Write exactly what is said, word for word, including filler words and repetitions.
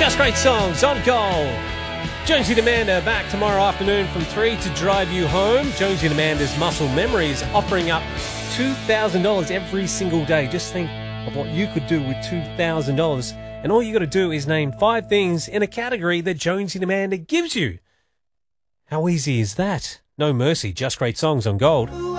Just Great Songs on Gold. Jonesy and Amanda back tomorrow afternoon from three to drive you home. Jonesy and Amanda's Muscle Memory is offering up two thousand dollars every single day. Just think of what you could do with two thousand dollars. And all you got to do is name five things in a category that Jonesy and Amanda gives you. How easy is that? No mercy, Just Great Songs on Gold.